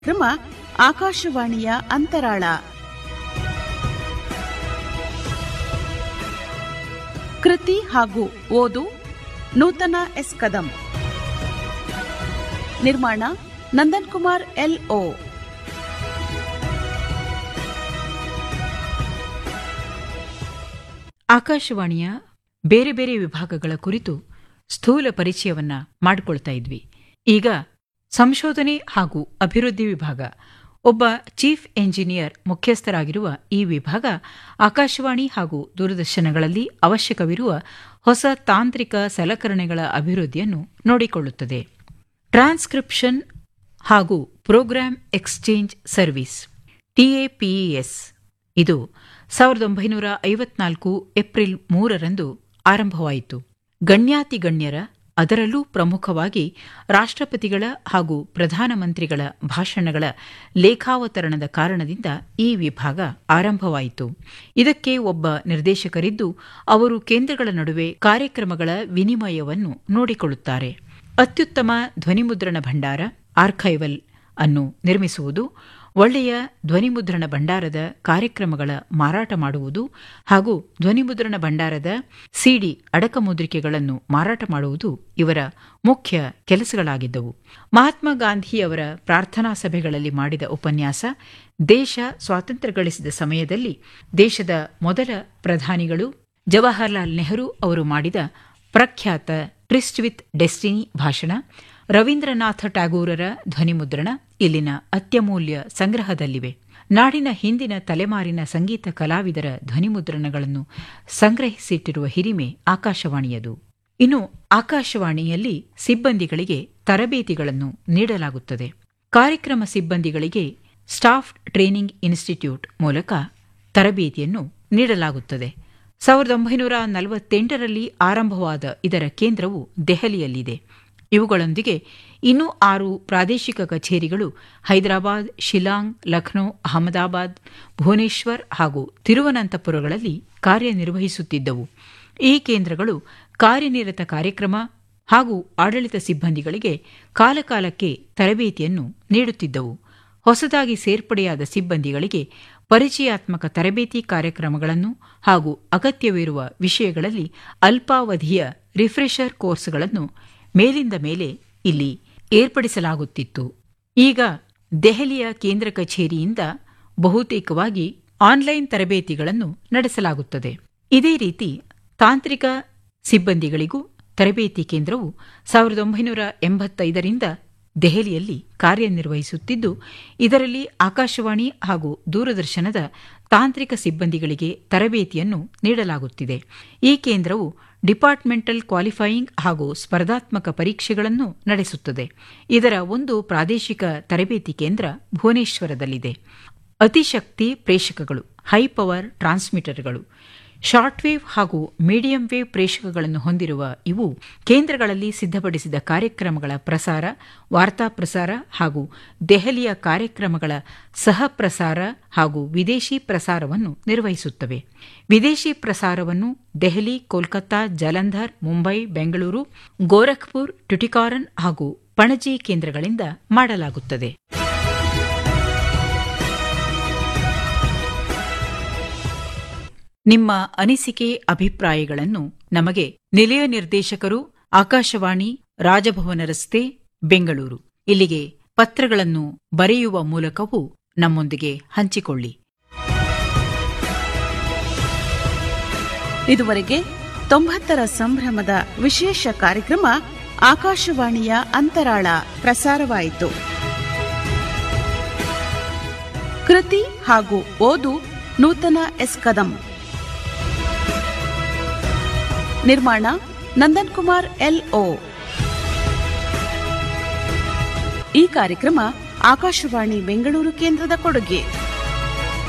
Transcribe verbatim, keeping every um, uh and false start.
ಕ್ರಮ ಆಕಾಶವಾಣಿಯ ಅಂತರಾಳ. ಕೃತಿ ಹಾಗೂ ಓದು ನೂತನ ಎಸ್ ಕದಂ. ನಿರ್ಮಾಣ ನಂದನ್ ಕುಮಾರ್ ಎಲ್ ಓ. ಆಕಾಶವಾಣಿಯ ಬೇರೆ ಬೇರೆ ವಿಭಾಗಗಳ ಕುರಿತು ಸ್ಥೂಲ ಪರಿಚಯವನ್ನ ಮಾಡಿಕೊಳ್ತಾ ಇದ್ವಿ. ಈಗ ಸಂಶೋಧನೆ ಹಾಗೂ ಅಭಿವೃದ್ಧಿ ವಿಭಾಗ, ಒಬ್ಬ ಚೀಫ್ ಎಂಜಿನಿಯರ್ ಮುಖ್ಯಸ್ಥರಾಗಿರುವ ಈ ವಿಭಾಗ ಆಕಾಶವಾಣಿ ಹಾಗೂ ದೂರದರ್ಶನಗಳಲ್ಲಿ ಅವಶ್ಯಕವಿರುವ ಹೊಸ ತಾಂತ್ರಿಕ ಸಲಕರಣೆಗಳ ಅಭಿವೃದ್ಧಿಯನ್ನು ನೋಡಿಕೊಳ್ಳುತ್ತದೆ. ಟ್ರಾನ್ಸ್ಕ್ರಿಪ್ಷನ್ ಹಾಗೂ ಪ್ರೋಗ್ರಾಂ ಎಕ್ಸ್ಚೇಂಜ್ ಸರ್ವಿಸ್ ಟಿಎಪಿಇಎಸ್ ಇದು ಸಾವಿರದ ಒಂಬೈನೂರ ಐವತ್ನಾಲ್ಕು ಏಪ್ರಿಲ್ ಮೂರರಂದು ಆರಂಭವಾಯಿತು. ಗಣ್ಯಾತಿಗಣ್ಯರ, ಅದರಲ್ಲೂ ಪ್ರಮುಖವಾಗಿ ರಾಷ್ಟ್ರಪತಿಗಳ ಹಾಗೂ ಪ್ರಧಾನಮಂತ್ರಿಗಳ ಭಾಷಣಗಳ ಲೇಖಾವತರಣದ ಕಾರಣದಿಂದ ಈ ವಿಭಾಗ ಆರಂಭವಾಯಿತು. ಇದಕ್ಕೆ ಒಬ್ಬ ನಿರ್ದೇಶಕರಿದ್ದು ಅವರು ಕೇಂದ್ರಗಳ ನಡುವೆ ಕಾರ್ಯಕ್ರಮಗಳ ವಿನಿಮಯವನ್ನು ನೋಡಿಕೊಳ್ಳುತ್ತಾರೆ. ಅತ್ಯುತ್ತಮ ಧ್ವನಿಮುದ್ರಣ ಭಂಡಾರ ಆರ್ಕೈವಲ್ ಅನ್ನು ನಿರ್ಮಿಸುವುದು, ಒಳ್ಳೆಯ ಧ್ವನಿಮುದ್ರಣ ಭಂಡಾರದ ಕಾರ್ಯಕ್ರಮಗಳ ಮಾರಾಟ ಮಾಡುವುದು ಹಾಗೂ ಧ್ವನಿಮುದ್ರಣ ಭಂಡಾರದ ಸಿಡಿ ಅಡಕಮುದ್ರಿಕೆಗಳನ್ನು ಮಾರಾಟ ಮಾಡುವುದು ಇವರ ಮುಖ್ಯ ಕೆಲಸಗಳಾಗಿದ್ದವು. ಮಹಾತ್ಮ ಗಾಂಧಿಯವರ ಪ್ರಾರ್ಥನಾ ಸಭೆಗಳಲ್ಲಿ ಮಾಡಿದ ಉಪನ್ಯಾಸ, ದೇಶ ಸ್ವಾತಂತ್ರ್ಯ ಗಳಿಸಿದ ಸಮಯದಲ್ಲಿ ದೇಶದ ಮೊದಲ ಪ್ರಧಾನಿಗಳು ಜವಾಹರ್ಲಾಲ್ ನೆಹರು ಅವರು ಮಾಡಿದ ಪ್ರಖ್ಯಾತ ಟ್ರಿಸ್ಟ್ ವಿತ್ ಡೆಸ್ಟಿನಿ ಭಾಷಣ, ರವೀಂದ್ರನಾಥ ಟ್ಯಾಗೋರರ ಧ್ವನಿಮುದ್ರಣ ಇಲ್ಲಿನ ಅತ್ಯಮೂಲ್ಯ ಸಂಗ್ರಹದಲ್ಲಿವೆ. ನಾಡಿನ ಹಿಂದಿನ ತಲೆಮಾರಿನ ಸಂಗೀತ ಕಲಾವಿದರ ಧ್ವನಿಮುದ್ರಣಗಳನ್ನು ಸಂಗ್ರಹಿಸಿಟ್ಟಿರುವ ಹಿರಿಮೆ ಆಕಾಶವಾಣಿಯದು. ಇನ್ನು ಆಕಾಶವಾಣಿಯಲ್ಲಿ ಸಿಬ್ಬಂದಿಗಳಿಗೆ ತರಬೇತಿಗಳನ್ನು ನೀಡಲಾಗುತ್ತದೆ. ಕಾರ್ಯಕ್ರಮ ಸಿಬ್ಬಂದಿಗಳಿಗೆ ಸ್ಟಾಫ್ ಟ್ರೈನಿಂಗ್ ಇನ್ಸ್ಟಿಟ್ಯೂಟ್ ಮೂಲಕ ತರಬೇತಿಯನ್ನು ನೀಡಲಾಗುತ್ತದೆ. ಸಾವಿರದ ಒಂಬೈನೂರ ನಲವತ್ತೆಂಟರಲ್ಲಿ ಆರಂಭವಾದ ಇದರ ಕೇಂದ್ರವು ದೆಹಲಿಯಲ್ಲಿದೆ. ಇವುಗಳೊಂದಿಗೆ ಇನ್ನೂ ಆರು ಪ್ರಾದೇಶಿಕ ಕಚೇರಿಗಳು ಹೈದರಾಬಾದ್, ಶಿಲಾಂಗ್, ಲಖನೌ, ಅಹಮದಾಬಾದ್, ಭುವನೇಶ್ವರ್ ಹಾಗೂ ತಿರುವನಂತಪುರಗಳಲ್ಲಿ ಕಾರ್ಯನಿರ್ವಹಿಸುತ್ತಿದ್ದವು. ಈ ಕೇಂದ್ರಗಳು ಕಾರ್ಯನಿರತ ಕಾರ್ಯಕ್ರಮ ಹಾಗೂ ಆಡಳಿತ ಸಿಬ್ಬಂದಿಗಳಿಗೆ ಕಾಲಕಾಲಕ್ಕೆ ತರಬೇತಿಯನ್ನು ನೀಡುತ್ತಿದ್ದವು. ಹೊಸದಾಗಿ ಸೇರ್ಪಡೆಯಾದ ಸಿಬ್ಬಂದಿಗಳಿಗೆ ಪರಿಚಯಾತ್ಮಕ ತರಬೇತಿ ಕಾರ್ಯಕ್ರಮಗಳನ್ನು ಹಾಗೂ ಅಗತ್ಯವಿರುವ ವಿಷಯಗಳಲ್ಲಿ ಅಲ್ಪಾವಧಿಯ ರಿಫ್ರೆಷರ್ ಕೋರ್ಸ್ಗಳನ್ನು ಮೇಲಿಂದ ಮೇಲೆ ಇಲ್ಲಿ ಏರ್ಪಡಿಸಲಾಗುತ್ತಿತ್ತು. ಈಗ ದೆಹಲಿಯ ಕೇಂದ್ರ ಕಚೇರಿಯಿಂದ ಬಹುತೇಕವಾಗಿ ಆನ್ಲೈನ್ ತರಬೇತಿಗಳನ್ನು ನಡೆಸಲಾಗುತ್ತದೆ. ಇದೇ ರೀತಿ ತಾಂತ್ರಿಕ ಸಿಬ್ಬಂದಿಗಳಿಗೂ ತರಬೇತಿ ಕೇಂದ್ರವು ಸಾವಿರದ ಒಂಬೈನೂರ ಎಂಬತ್ತೈದರಿಂದ ದೆಹಲಿಯಲ್ಲಿ ಕಾರ್ಯನಿರ್ವಹಿಸುತ್ತಿದ್ದು, ಇದರಲ್ಲಿ ಆಕಾಶವಾಣಿ ಹಾಗೂ ದೂರದರ್ಶನದ ತಾಂತ್ರಿಕ ಸಿಬ್ಬಂದಿಗಳಿಗೆ ತರಬೇತಿಯನ್ನು ನೀಡಲಾಗುತ್ತಿದೆ. ಈ ಕೇಂದ್ರವು ಡಿಪಾರ್ಟ್ಮೆಂಟಲ್ ಕ್ವಾಲಿಫೈಯಿಂಗ್ ಹಾಗೂ ಸ್ಪರ್ಧಾತ್ಮಕ ಪರೀಕ್ಷೆಗಳನ್ನು ನಡೆಸುತ್ತದೆ. ಇದರ ಒಂದು ಪ್ರಾದೇಶಿಕ ತರಬೇತಿ ಕೇಂದ್ರ ಭುವನೇಶ್ವರದಲ್ಲಿದೆ. ಅತಿಶಕ್ತಿ ಪ್ರೇಷಕಗಳು, ಹೈ ಪವರ್ ಟ್ರಾನ್ಸ್ಮಿಟರ್ಗಳು, ಶಾರ್ಟ್ ವೇವ್ ಹಾಗೂ ಮೀಡಿಯಂ ವೇವ್ ಪ್ರೇಷಕಗಳನ್ನು ಹೊಂದಿರುವ ಇವು ಕೇಂದ್ರಗಳಲ್ಲಿ ಸಿದ್ಧಪಡಿಸಿದ ಕಾರ್ಯಕ್ರಮಗಳ ಪ್ರಸಾರ, ವಾರ್ತಾ ಪ್ರಸಾರ ಹಾಗೂ ದೆಹಲಿಯ ಕಾರ್ಯಕ್ರಮಗಳ ಸಹ ಪ್ರಸಾರ ಹಾಗೂ ವಿದೇಶಿ ಪ್ರಸಾರವನ್ನು ನಿರ್ವಹಿಸುತ್ತವೆ. ವಿದೇಶಿ ಪ್ರಸಾರವನ್ನು ದೆಹಲಿ, ಕೋಲ್ಕತ್ತಾ, ಜಲಂಧರ್, ಮುಂಬೈ, ಬೆಂಗಳೂರು, ಗೋರಖ್ಪುರ್, ಟ್ಯುಟಿಕಾರನ್ ಹಾಗೂ ಪಣಜಿ ಕೇಂದ್ರಗಳಿಂದ ಮಾಡಲಾಗುತ್ತದೆ. ನಿಮ್ಮ ಅನಿಸಿಕೆ ಅಭಿಪ್ರಾಯಗಳನ್ನು ನಮಗೆ ನಿಲಯ ನಿರ್ದೇಶಕರು, ಆಕಾಶವಾಣಿ, ರಾಜಭವನ ರಸ್ತೆ, ಬೆಂಗಳೂರು ಇಲ್ಲಿಗೆ ಪತ್ರಗಳನ್ನು ಬರೆಯುವ ಮೂಲಕವೂ ನಮ್ಮೊಂದಿಗೆ ಹಂಚಿಕೊಳ್ಳಿ. ಇದುವರೆಗೆ ತೊಂಬತ್ತರ ಸಂಭ್ರಮದ ವಿಶೇಷ ಕಾರ್ಯಕ್ರಮ ಆಕಾಶವಾಣಿಯ ಅಂತರಾಳ ಪ್ರಸಾರವಾಯಿತು. ಕೃತಿ ಹಾಗೂ ಓದು ನೂತನ ಎಸ್ ಕದಂ. ನಿರ್ಮಾಣ ನಂದನ್ ಕುಮಾರ್ ಎಲ್ ಓ. ಈ ಕಾರ್ಯಕ್ರಮ ಆಕಾಶವಾಣಿ ಬೆಂಗಳೂರು ಕೇಂದ್ರದ ಕೊಡುಗೆ.